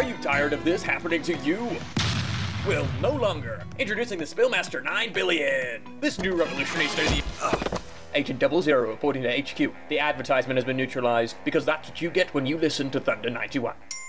Are you tired of this happening to you? Well, no longer. Introducing the Spillmaster 9 billion. This new revolutionary state of the... Agent 00 reporting to HQ. The advertisement has been neutralized because that's what you get when you listen to Thunder 91.